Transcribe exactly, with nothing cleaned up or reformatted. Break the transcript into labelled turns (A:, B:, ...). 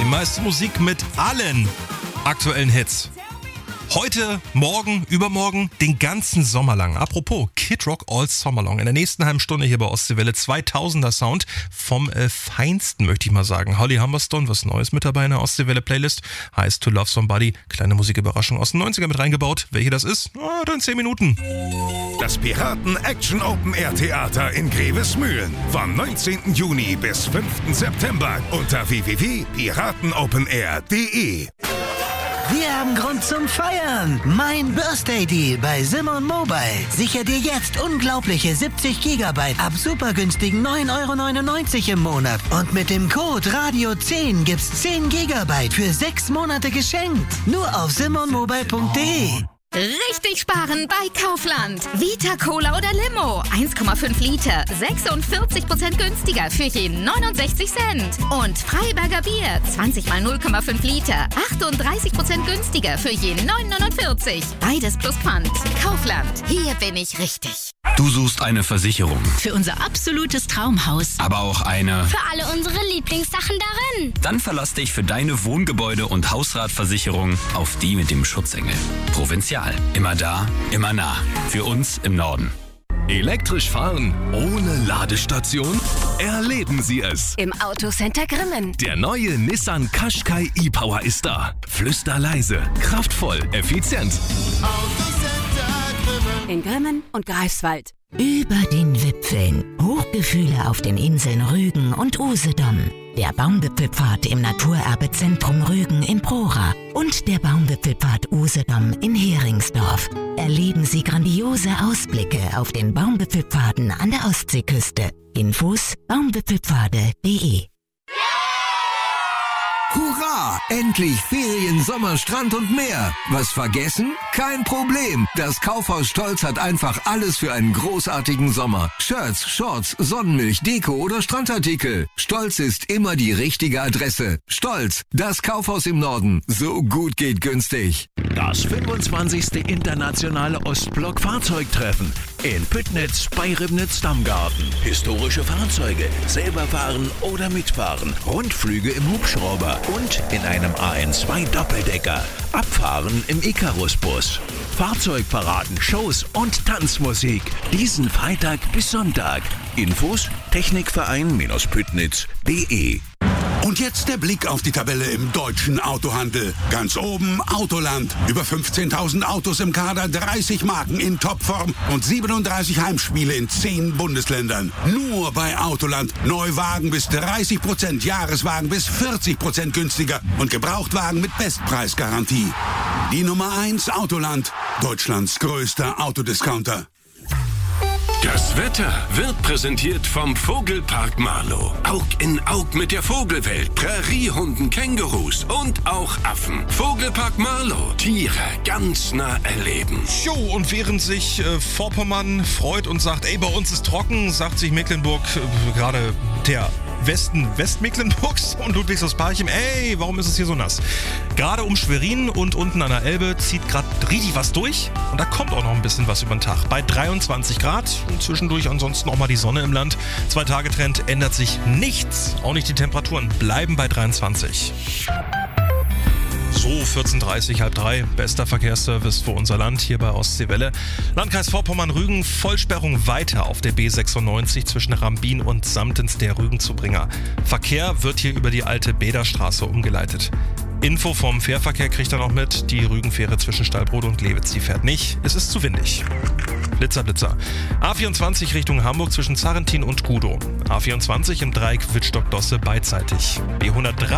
A: Die meiste Musik mit allen aktuellen Hits. Heute, morgen, übermorgen, den ganzen Sommer lang. Apropos, Kid Rock All Summer Long. In der nächsten halben Stunde hier bei Ostseewelle zweitausender Sound vom äh, Feinsten, möchte ich mal sagen. Holly Humberstone, was Neues mit dabei in der Ostseewelle-Playlist. Heißt To Love Somebody. Kleine Musiküberraschung aus den neunziger mit reingebaut. Welche das ist? Oh, dann zehn Minuten.
B: Das Piraten Action Open Air Theater in Grevesmühlen. Vom neunzehnten Juni bis fünften September unter w w w punkt piratenopenair punkt d e.
C: Wir haben Grund zum Feiern. Mein Birthday Deal bei Simon Mobile. Sicher dir jetzt unglaubliche siebzig Gigabyte ab super günstigen neun Euro neunundneunzig im Monat. Und mit dem Code Radio zehn gibt's zehn Gigabyte für sechs Monate geschenkt. Nur auf simon mobile punkt d e.
D: Richtig sparen bei Kaufland. Vita Cola oder Limo. eins Komma fünf Liter. sechsundvierzig Prozent günstiger für je neunundsechzig Cent. Und Freiberger Bier. zwanzig mal null Komma fünf Liter. achtunddreißig Prozent günstiger für je neun Euro neunundvierzig. Beides plus Pfand. Kaufland. Hier bin ich richtig.
E: Du suchst eine Versicherung.
F: Für unser absolutes Traumhaus.
E: Aber auch eine...
G: Für alle unsere Lieblingssachen darin.
E: Dann verlass dich für deine Wohngebäude- und Hausratversicherung auf die mit dem Schutzengel. Provinzial. Immer da, immer nah. Für uns im Norden.
H: Elektrisch fahren ohne Ladestation? Erleben Sie es.
F: Im Autocenter Grimmen.
H: Der neue Nissan Qashqai e-Power ist da. Flüsterleise, kraftvoll, effizient.
F: In Grimmen und Greifswald.
I: Über den Wipfeln. Hochgefühle auf den Inseln Rügen und Usedom. Der Baumwipfelpfad im Naturerbezentrum Rügen in Prora und der Baumwipfelpfad Usedom in Heringsdorf. Erleben Sie grandiose Ausblicke auf den Baumwipfelpfaden an der Ostseeküste. Infos baumwipfelpfade punkt d e.
J: Hurra! Endlich Ferien, Sommer, Strand und mehr. Was vergessen? Kein Problem. Das Kaufhaus Stolz hat einfach alles für einen großartigen Sommer. Shirts, Shorts, Sonnenmilch, Deko oder Strandartikel. Stolz ist immer die richtige Adresse. Stolz, das Kaufhaus im Norden. So gut geht günstig.
K: Das fünfundzwanzigste internationale Ostblock-Fahrzeugtreffen in Püttnitz bei Ribnitz-Dammgarten. Historische Fahrzeuge, selber fahren oder mitfahren, Rundflüge im Hubschrauber und in einem A N zwei Doppeldecker, abfahren im Icarus-Bus. Fahrzeugparaden, Shows und Tanzmusik. Diesen Freitag bis Sonntag. Infos Technikverein-Püttnitz punkt d e.
B: Und jetzt der Blick auf die Tabelle im deutschen Autohandel. Ganz oben Autoland. Über fünfzehntausend Autos im Kader, dreißig Marken in Topform und siebenunddreißig Heimspiele in zehn Bundesländern. Nur bei Autoland. Neuwagen bis dreißig Prozent, Jahreswagen bis vierzig Prozent günstiger und Gebrauchtwagen mit Bestpreisgarantie. Die Nummer eins Autoland. Deutschlands größter Autodiscounter.
H: Das Wetter wird präsentiert vom Vogelpark Marlow. Aug in Aug mit der Vogelwelt, Präriehunden, Kängurus und auch Affen. Vogelpark Marlow, Tiere ganz nah erleben.
A: Jo, und während sich äh, Vorpommern freut und sagt, ey, bei uns ist trocken, sagt sich Mecklenburg, äh, gerade der Westen Westmecklenburgs und Ludwigslust-Parchim, ey, warum ist es hier so nass? Gerade um Schwerin und unten an der Elbe zieht gerade richtig was durch und da kommt auch noch ein bisschen was über den Tag. Bei dreiundzwanzig Grad und zwischendurch ansonsten auch mal die Sonne im Land. Zwei Tage Trend, ändert sich nichts. Auch nicht die Temperaturen, bleiben bei dreiundzwanzig. So, vierzehn Uhr dreißig, halb drei, bester Verkehrsservice für unser Land hier bei Ostseewelle. Landkreis Vorpommern-Rügen, Vollsperrung weiter auf der B sechsundneunzig zwischen Rambin und Samtens, der Rügenzubringer. Verkehr wird hier über die alte Bäderstraße umgeleitet. Info vom Fährverkehr kriegt er noch mit, die Rügenfähre zwischen Stallbrode und Lewitz, die fährt nicht, es ist zu windig. Blitzer, Blitzer. A vierundzwanzig Richtung Hamburg zwischen Zarrentin und Kudow. A vierundzwanzig im Dreieck Wittstock-Dosse beidseitig. B hundertdrei